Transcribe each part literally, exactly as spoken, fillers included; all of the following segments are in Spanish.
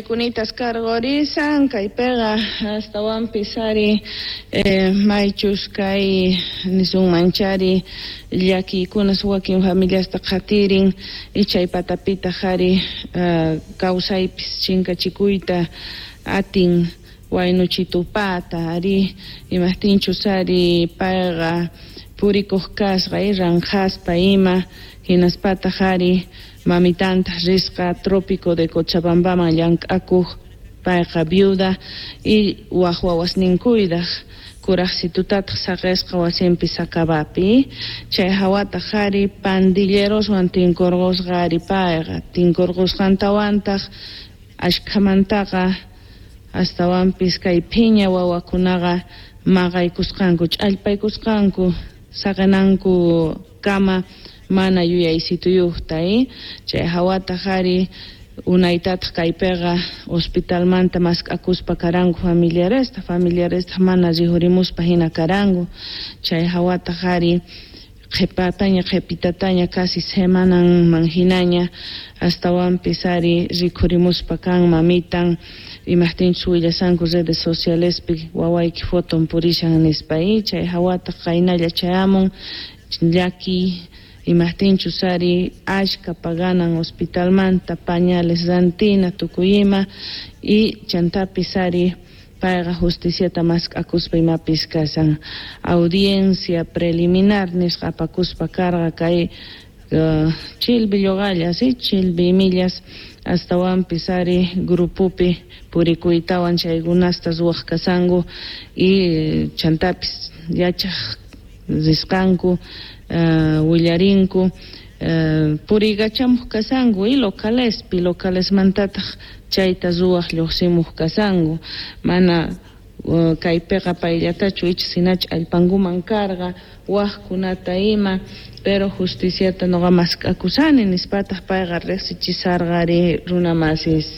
Paykunitas cargorizan, kay pega hasta wampisari eh, maychus kay nisun manchari llaki kunas wakin familias ta khatirin ichay patapita hari uh, kausaypis chinkachikuyta atin waynuchitupata ari imahtinchus ari payqa purikuq kasqa ranjaspa ima hinaspata hari mamitanta risqa trópico de Cochabambaman llank'akuq payqa viuda y waq wawasninkuytaj kuraq situtataq saqisqa wasinpi Sacavapi chay hawata hari pandilleroswan tinkurqusqa ari payqa tinkurqusqantawantaq ashkhamantaqa astawanpis kay phiña wawakunaqa maqaykusqanku ch'allpaykusqanku saqinanku kama mana yuyaysituyuqtay chay hawata hari unaytataq kaypiqa hospitalmanta mask'akuspa karanku familiaresta familiaresta mana rihurimuspa hina karanku chay hawata hari qhipataña qhipitataña casi semananman hinaña astawanpis ari rikhurimuspa kan mamitan imahtinchus willasanku redes socialespi wawayki foton purishan nispay chay hawata qaynalla chayamun llaki imahtinchus ari ashka paganan hospitalmanta pañales rantina tukuyima y chantapis ari payqa justiciata mask'akuspa imapis kasan audiencia preliminar nisqa apakuspa karqa kay uh, chilbi lloqalla si chilbi millas astawanpis ari grupupi purikuytawan chaykunastas ruwaq kasanku y chantapis yachaq risqanku Uh, willarinku uh, purigachamuq kasanku y localespi locales mantataq chayta ruwaq lluqsimuq kasanku mana uh, kaypiqa payllatachu icha sinachu allpankuman karqa waqkunata ima pero justiciata nuqa mask'akusani nispataq payqa riqsichisarqari runa masis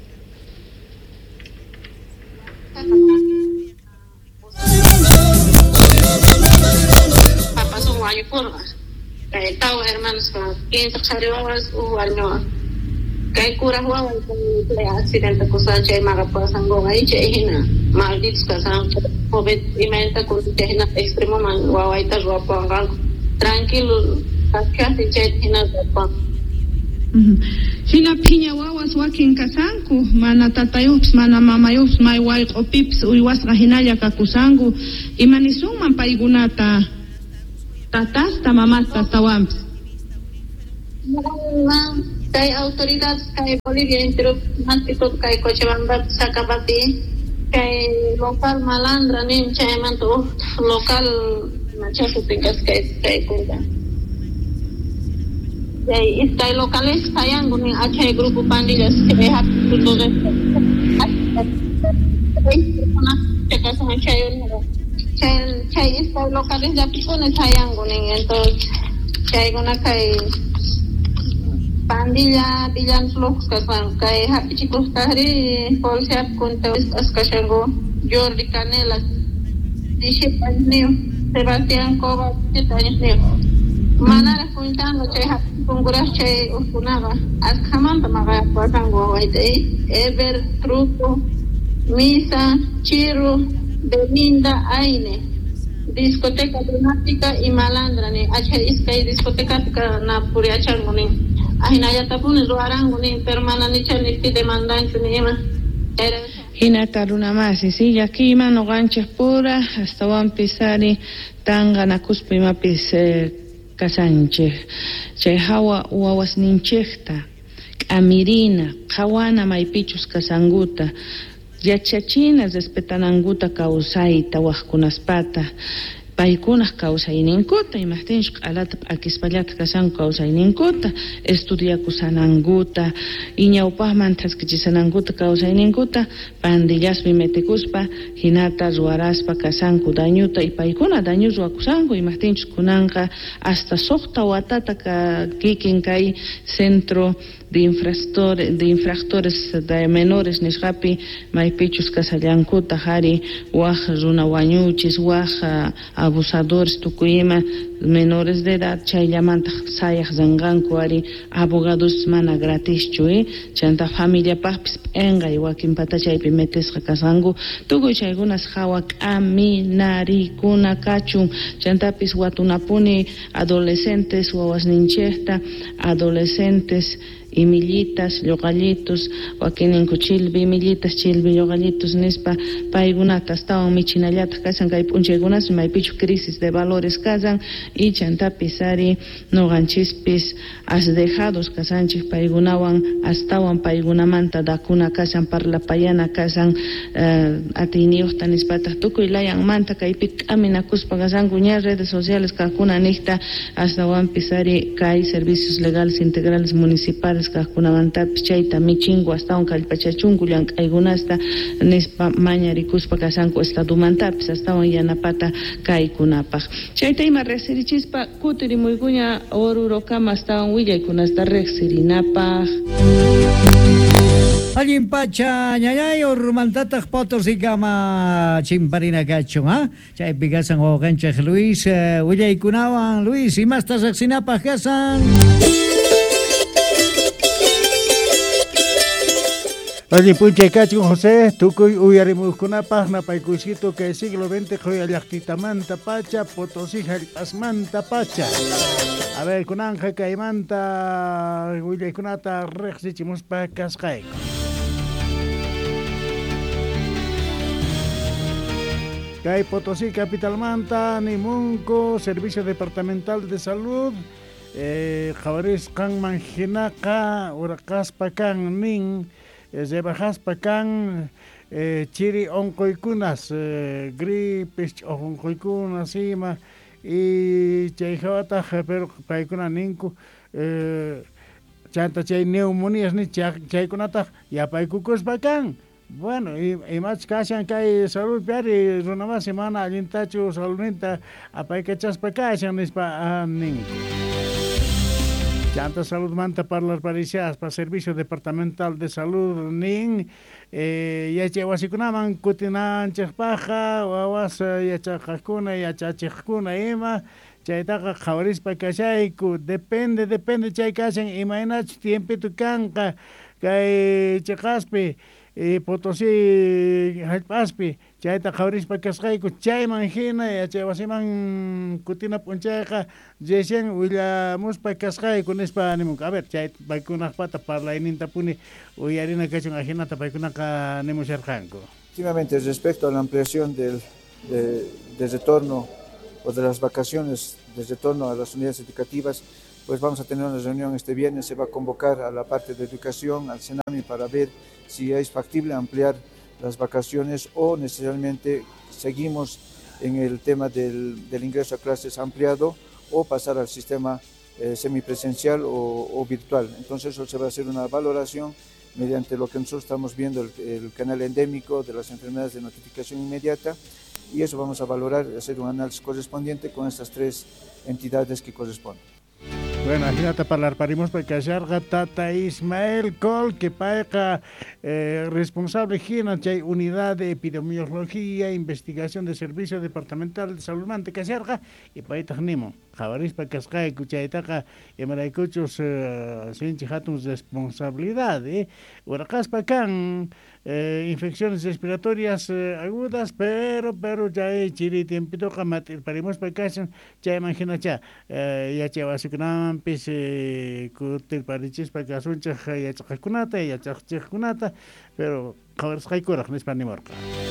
kay tawo hermanos ko quince chariwawas u año kay kura huwa kay accidente ko sa chay magapasango ay chay hina malditos ka sa covid imenta ko chay hina extremo man waway ta ruwa pangang tranquilo kasi chay hina pa hina piña wawas wakin kasanku mana tatayups mana mamayups may wayq opips uywasqa hinalla kakusanku imanisuman paykunata tatasta mamasta tawampis kay autoridades kay Bolivia intero mantitot kay Cochabamba Sacavapi kay local malandra nin chaymanto local machaso tingas kay kay kuda kay istay locales sayang nin achay grupo pandillas kay hat tudo de kay kuna chaka sa chayon chay chay istay locales ya pone sayang nin entonces chay guna kay pandilla pillan flux kasan kay happy chicos tahri polsiat kunta askashango Jordi Canela dice panio Sebastián Cova titanya mana kuntano chay happy kunguras chay usunaba askamanta maga pasango waite ever truco misa chiro Belinda Aine discoteca temática y malandra ni acha iskay discoteca na puri achango ni ahina tapune ruarango ni permana ni chaniti demandancho ni ema hina taruna masi si yakima no ganchas pura hasta van pisari tanga na kuspi mapis eh, kasanche che hawa wawas ninchekta amirina kawana maipichus kasanguta yachachinas respetananguta kawsayta waqkunaspata paykunas kawsayninkuta imahtinchu q'alata p'akispallata kasanku kawsayninkuta estudiakusanankuta iñawpaqman thask'ichisanankuta kawsayninkuta pandillaspi metikuspa hinata ruwaraspa kasanku dañuta y paykuna dañu ruwakusanku imahtinchu kunanqa hasta suqta watata ka kikin kay centro de infractores de infractores de menores nisqapi maypichus kasallankuta hari waj runa wañuchis waj abusadores tukuyma menores de edad chayllamanta sayaq zanqanku ari abogados mana gratischu eh chanta familia paqpis p'enqay wakin pata chaypi metisqa kasqanku tukuy chaykunas hawa k'aminarikuna kachun chantapis watunapuni adolescentes wawasninchikta adolescentes y millitas, llogallitos, wakininku chilbi, millitas, chilbi, llogallitos, nispa, paigunata, estaban michinallata, casan, kay punchaykunas, maypichu crisis de valores casan, y chantapisari, no ganchispis, has dejados casanchis, paigunawan, astawan paigunamanta, dakuna casan, parla payana casan, uh, atiniuhta, nispata, tuku y layan manta, kaypik, amina kuspa casan, cuñas redes sociales, kakuna nihta, astawan pisari, kay servicios legales integrales municipales, kahkunamantapis chayta michingu astawan kallpachachunku llank'aykunasta nispa mañarikuspa kasanku estadumantapis astawan yanapata kaykunapaq chayta ima riqsirichispa kutirimuykuña Orurokama astawan willaykunasta riqsirinapaq. Allin pacha ñañay Urmantataq Potosíkama chimparina kachun ha chaypi kasan wawqanchik Luis willaykunawan Luis imasta riqsinapaq kasan. Allí punche cacho José, tukuy uyarimuskunapaq napaykuysito que siglo veinte joya llaqtitamanta pacha, Potosí jalpasmanta pacha. A ver, kunanja kaymanta willaykunata riqsichimuspa kasqayku. Kay Potosí capitalmanta nimunku Servicio Departamental de Salud eh, jawaris kan manjinaqa uraqaspa kan nin Zebajaspa kan eh, chiri onkoykunas eh, gripes onkoykunas ima y chayjawata pero paykuna ninku eh, chanta chay neumonías ni chaykunata yapaykukuspa kan bueno y, y más kashan kay salud piari runama semana allintachu saludinta apaykachaspa kashan nispa ninku Chanta Salud Manta para las Paricias, para Servicio Departamental de Salud, Ning, Yache Wasikunaman, Kutinan, Chekpaja, Wawas, Yachakakuna, Yachachekuna, Ima, Chaitaka, Jawaris, Pakashaiku, depende, depende, Chaikashan, Imainach, Tiempi Tukanka, Kai Chekaspi, Potosí, Halpaspi, Chaita Jawaris, Pakashaiku, Chay Manjina, Yachewasiman, Kutina Puncheja, Jeshen, Willamus Pakashaiku, Nespa Animuk. A ver, Chait, Paikuna Pata, Parla, Inintapuni, Uyarina Kachun Ajinata, Paikuna Nemusherjanko. Efectivamente, respecto a la ampliación del, de, del retorno o de las vacaciones del retorno a las unidades educativas, pues vamos a tener una reunión este viernes, se va a convocar a la parte de educación, al Senami, para ver si es factible ampliar las vacaciones o necesariamente seguimos en el tema del, del ingreso a clases ampliado o pasar al sistema eh, semipresencial o, o virtual. Entonces eso se va a hacer una valoración mediante lo que nosotros estamos viendo, el, el canal endémico de las enfermedades de notificación inmediata, y eso vamos a valorar, hacer un análisis correspondiente con estas tres entidades que corresponden. Bueno, imagínate para parimos para que Tata Ismael Col, que paga eh, responsable de unidad de epidemiología e investigación de servicio departamental de salud mante que serga y para nimo. Jabaris para que escae cuchaitaca y maraicuchos sin chihatums responsabilidad, eh. Uracas para can eh, infecciones respiratorias eh, agudas, pero pero ya hay chiri tiempito que parimos para que ya imagina ya ya lleva su gran pese kutil parichis para que asuncha ya chakunata ya chakunata, pero jabaris hay coraj no es para ni morca.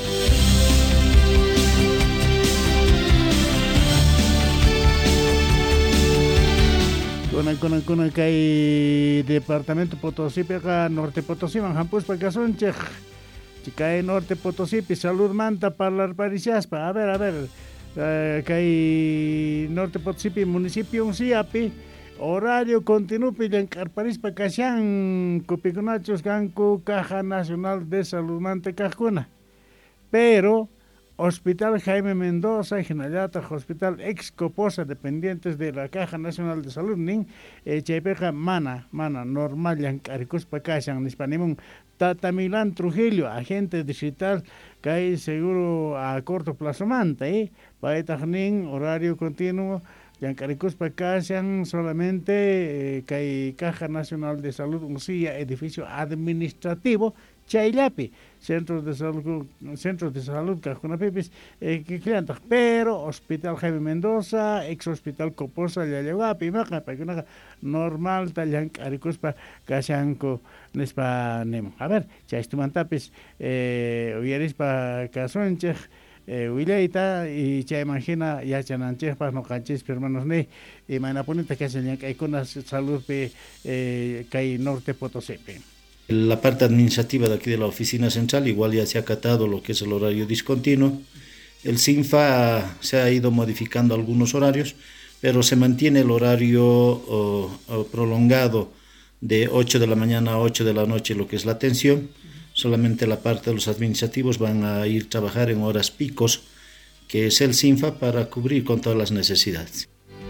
Con con con que departamento Potosí pega norte Potosí manjampus para que son che chica norte Potosí salud manta para las pariciaspa a ver a ver eh, que norte Potosí municipio un siapi horario continuo piden carparis para que sean copiconachos ganco caja nacional de salud manta cajuna pero Hospital Jaime Mendoza, Hinallata, Hospital Excoposa, dependientes de la Caja Nacional de Salud, nin, eh, Chaypeja, Mana, Mana, normal, yan, Aricuspa, Cashan, Nispanimun, Tata Milán Trujillo, agente digital, que hay seguro a corto plazo manta, ¿eh? Paetajnin, horario continuo, Yancaricuspa Cashan, solamente, eh, que hay Caja Nacional de Salud, un silla, edificio administrativo, Chaylapi, centros de salud, centros de salud, Cajunapipis, eh, que clientes, pero Hospital Jaime Mendoza, ex Hospital Coposa, Yayaguapi, Maca, Paguna, normal, Tallan, Aricuspa, Cashanco, Nespa Nemo. A ver, Chaistumantapis, eh, Uyerispa Casonchech, eh, Wileita, y ya imagina, ya chananchespas, no canchis, hermanos, ne, y manaponita que hacen, hay con la salud, eh, que hay norte Potosepe. La parte administrativa de aquí de la oficina central igual ya se ha acatado lo que es el horario discontinuo. El SINFA se ha ido modificando algunos horarios, pero se mantiene el horario oh, oh, prolongado de ocho de la mañana a ocho de la noche lo que es la atención. Solamente la parte de los administrativos van a ir a trabajar en horas picos, que es el SINFA, para cubrir con todas las necesidades.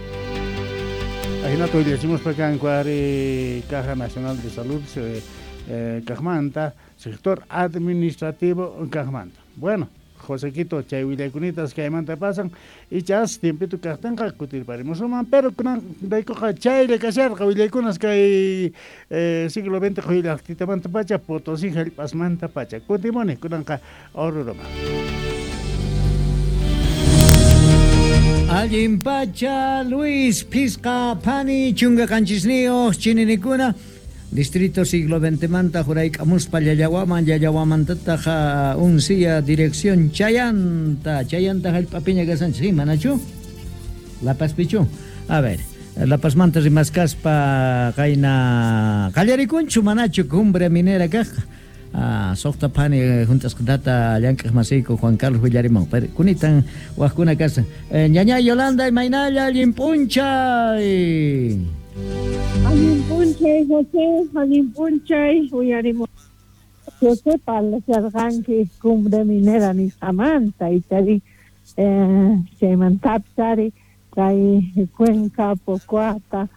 Ahí le decimos para acá en Caja Nacional de Salud, se, eh, Cajmanta, sector administrativo Cajmanta. Bueno, José Quito, chay Willaycunitas que manta pasan, y chas, tiempito que están cacutir para musulmán, pero con daicoja chay le casar, Willaycunas que hay eh, siglo veinte, Willaycita manta pacha, Potosí, Jalpas manta pacha, Cutimone, Kuranka, Oruroma. Allin Pacha, Luis, Pisca, Pani, Chunga Canchisnio, Chininicuna, Distrito Siglo veinte Manta, Juraik Amuspa, Yayaguaman, Yayaguaman Tataja, Uncia, Dirección Chayanta, Chayanta, el Papiña Gasan, sí, Manachu, La Paz Pichu. A ver, La Paz Mantas y Mascaspa, Caina, Callaricunchu, Manachu, Cumbre Minera Caja. Ah, sokta pani juntas data Llankaj Masico Juan Carlos Villarimón. Pero kunitan wakuna casa. Ñaña Yolanda y Mainaya Limpunchay. Limpunchay, José, Limpunchay, Villarimón. José para se arranque cumbre minera ni Samanta y tari eh se mantaptari kai Cuenca Pocuata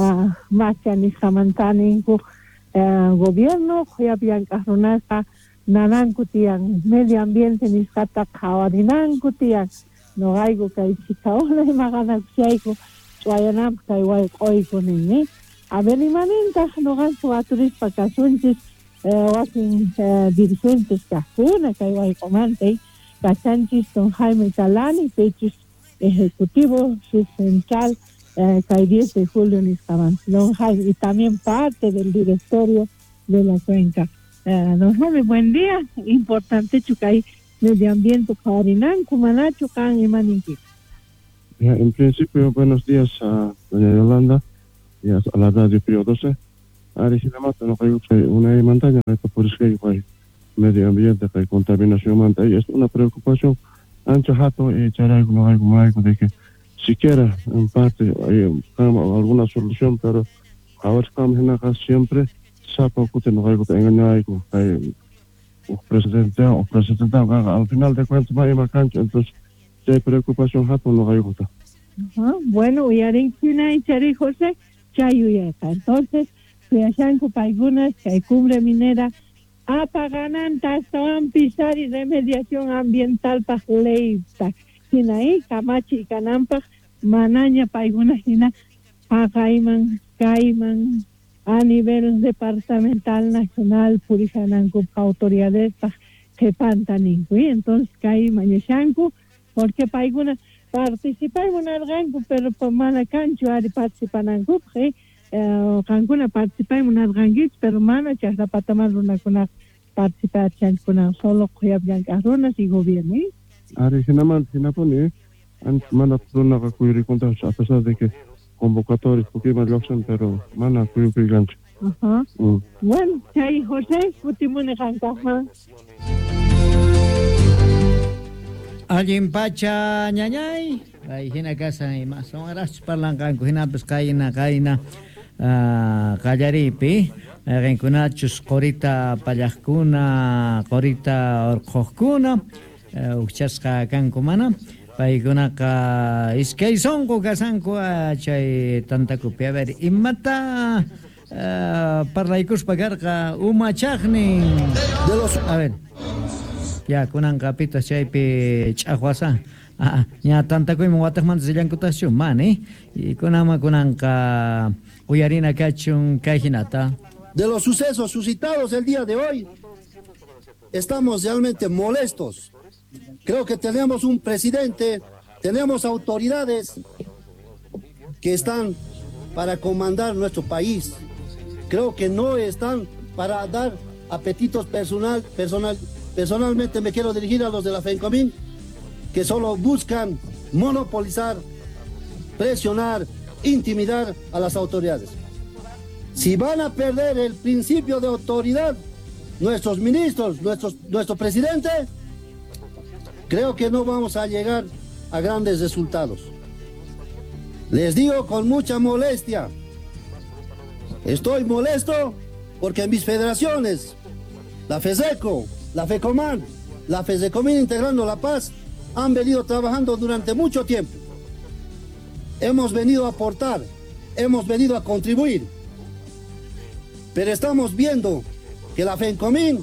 Macha ni Samantani Uh, gobierno ya habían carronasa nanankutian medio ambiente ni kata kawadinankutian no algo que chikaola y magana xiaico suayanam kai wai oiko ni a ver ni maninta no ganso a turistas casunches wakin dirigentes cajuna kai wai comante casanchis con Jaime Talani pechos ejecutivo central Eh, diez de julio en Iztaban, y también parte del directorio de la cuenca. Eh, don Jaime, buen día. Importante Chucay, medio ambiente, Carinán, Cumaná, Chucán y Maninqui. En principio, buenos días a doña Yolanda y a la radio Pío doce. Ahora sí, no hay una montaña, por eso hay medio ambiente, hay contaminación manta, y es una preocupación. Ancho jato y echar algo, algo, algo de que siquiera en parte hay alguna solución, pero ahora estamos en acá siempre sapo que no hay que engañar hay presidente o presidente al final de cuentas no hay más cancha, entonces si hay preocupación jato no hay que bueno y ahora en China y Chari José chayuyeta entonces si hayan algunas que hay cumbre minera apaganan tastaban pisar y remediación ambiental para ley Sinaí, Camachi, Canampa, Manaña, Paiguna, Sina, Acaiman, Caiman, a nivel departamental, nacional, Purijananco, autoridades, que pantaninco. Y entonces, Caiman y Shanku, porque Paiguna participa en un arranco, pero por Manacancho, Ari participan en grupo, eh, Cancuna participa en un arranco, pero Mana, Chasla Patamar, una con participar con solo Cuya Carronas y gobierno. Ari sinaman sinaponi an mana pruna ka kuiri contra a pesar de que convocatorios porque más opción pero mana kuiri gancho. Ajá. Mm. Bueno, chay José putimune kankaja. Alguien pacha ñañay. Ay hina casa y más son aras parlangan kuhina pescaina kaina kallaripi. Renkunachus korita payakuna korita orkokuna. uchasqa kanku mana paykunaqa iskay sonqu kasanku chay tantakupi a ver imata parlaykuspa karqa umachaqnin a ver ya kunanqa pitas chaypi ch'aqwasa ña tantakuyman wataqmanta sillankutaschu mani y kunama kunanqa uyarina kachun kay hinata. De los sucesos suscitados el día de hoy, estamos realmente molestos. Creo que tenemos un presidente, tenemos autoridades que están para comandar nuestro país. Creo que no están para dar apetitos personal, personal. Personalmente me quiero dirigir a los de la FENCOMIN, que solo buscan monopolizar, presionar, intimidar a las autoridades. Si van a perder el principio de autoridad, nuestros ministros, nuestros, nuestro presidente, creo que no vamos a llegar a grandes resultados. Les digo con mucha molestia, estoy molesto porque mis federaciones, la FESECO, la FECOMAN, la FESECOMIN Integrando la Paz, han venido trabajando durante mucho tiempo. Hemos venido a aportar, hemos venido a contribuir, pero estamos viendo que la FENCOMIN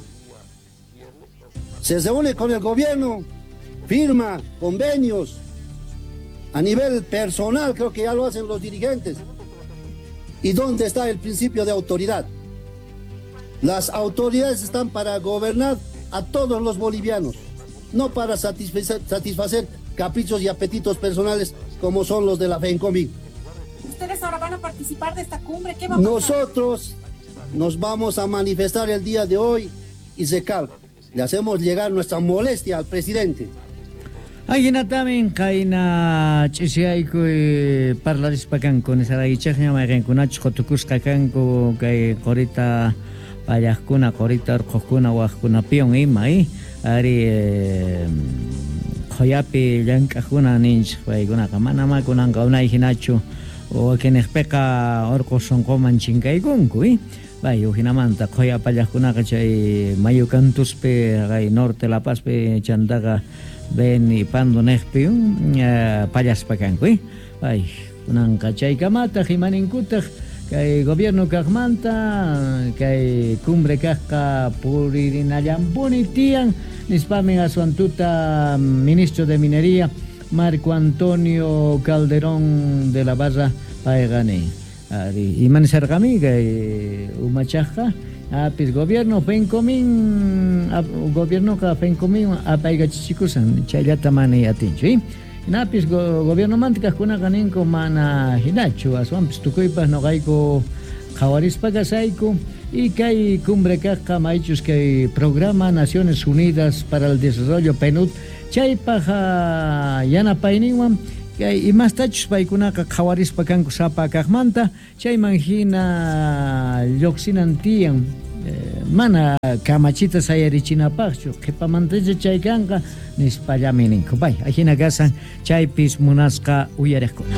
se reúne con el gobierno, firma convenios a nivel personal, creo que ya lo hacen los dirigentes. ¿Y dónde está el principio de autoridad? Las autoridades están para gobernar a todos los bolivianos, no para satisfacer, satisfacer caprichos y apetitos personales como son los de la FENCOMIN. ¿Ustedes ahora van a participar de esta cumbre? ¿Qué va a pasar? Nosotros nos vamos a manifestar el día de hoy y se calma. Le hacemos llegar nuestra molestia al presidente. Ayina también kaina chisiayku parlarispa kanku nisaraychaqña mayqinkunachu qutukusqa kanku kay qurita pallaqkuna qurita urquqkuna waqkunapiwan ima y ari qoyapi llank'aqkuna ninchik paykunaqa manama kunanqa unay hinachu wakinejpiqa urqu sunquman chinkaykunku y bay uhinamanta qoya pallaqkunaqa chay mayu cantuspi kay norte La Pazpi chantaqa ven y pando nejpi pallaspa kanku ay kunanqa chaykamata himaninkutaq kay gobierno kaqmanta kay cumbre kaqqa puririnallampuni tiyan nispamin aswantuta ministro de Minería Marco Antonio Calderón de la Barra paegani ari imanisarqami kay umachaqqa apis gobierno FENCOMIN gobierno ka FENCOMIN apaygachichikusan chayllata mana yatinchu napis gobierno mantika kunaqa ninku mana hinachu aswanpis tukuypas noqayku qawarispa kasayku y kay cumbre kaqqa maychus kay programa Naciones Unidas para el Desarrollo PNUD chaypaqa yanapayninwan kay imastachus paykunaqa qawarispa kanku sapa kaqmanta chayman hina lluqsinan tiyan mana kamachita sayarichinapaqchu qhipamantacha chay kanqa nispallami ninku pay ahina kasan chaypis munasqa uyariqkuna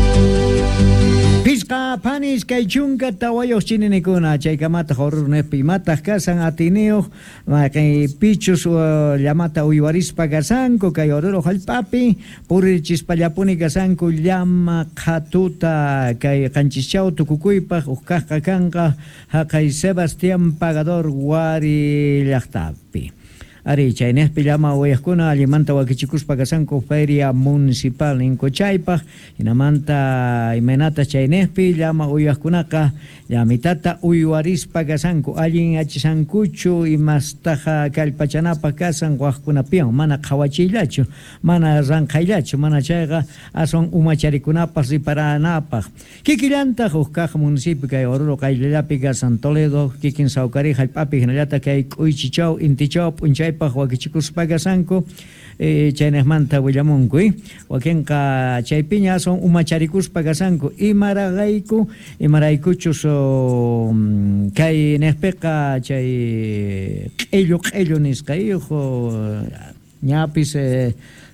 Pisqa panis kay chunka tawayuq chininikuna chaykamata horurnepi imataq kasan atiniyuq kay pichus llamata uywarispa kasanku kay horuro hallp'api purichispallapuni kasanku llama qhatuta kay qanchischau tukukuypaq uqkaqqa kanqa haqay Sebastián Pagador Wari llaqtapi ari chaynejpi llama uyaqkuna allimanta wakichikuspa kasanku feria municipal ninku chaypaq hinamanta imanata chaynejpi llama uyaqkunaqa llamitata uywarispa kasanku allin achisankuchu imastaqa kallpachanapaq kasan waqkunapiwan mana qhawachiyllachu mana ranqayllachu mana chayqa aswan umacharikunapas riparanapaq kikillantaq uqkaq municipio kay Oruro qayllallapi kasan Toledo kikin Sawkari hallp'api hinallata kay K'uychichaw Intichaw p'unchaypaq wakichikuspa kasanku chaynejmanta willamunku wakinqa chaypiña aswan umacharikuspa kasanku imaraqayku imaraykuchus kay nejpiqa chay q'illu q'illu nisqayuq ñapis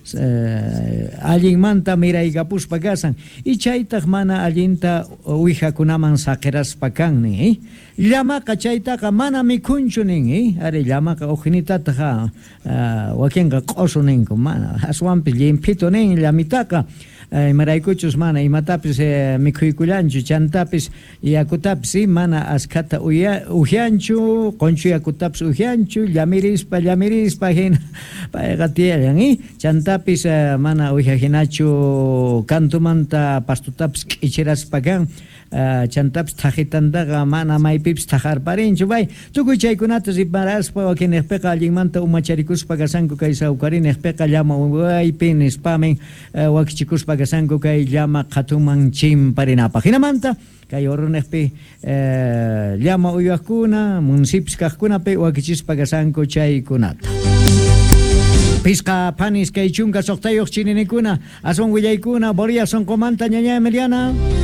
uh, allinmanta miraykapushpa kasan y chaytaq mana allinta uwihakunaman saqiraspa kannin eh? Llamaqa chaytaqa mana mikunchu nin eh? Ari llamaqa uqnitataqa uh, wakinqa q'usu ninku mana aswanpi limpito nin llamitaqa imaraykuchus mana imatapis eh, mikhuykullanchu chantapis yakutapis mana askata ujianchu qonchu yakutapis ujianchu llamirispa llamirispa hina payqa tiyallan eh? Chantapis eh, mana ujajinachu kantumanta pastutapis k'ichiraspa kan Uh, chantapis tajitantaqa mana maypipis tajarparinchu bay tukuy chaykunata riparaspa wakinejpiqa allinmanta umacharikuspa kasanku kay sawkarinejpiqa llama waypi nispamin uh, wakichikuspa kasanku kay llama qhatuman chimparinapaq hinamanta kay urunejpi uh, llama uywaqkuna municipios kaqkunapi wakichispa kasanku chaykunata Pisqa panis kay chunka soqtayuq chininikuna aswan willaykuna Boria Sonqomanta ñaña Emiliana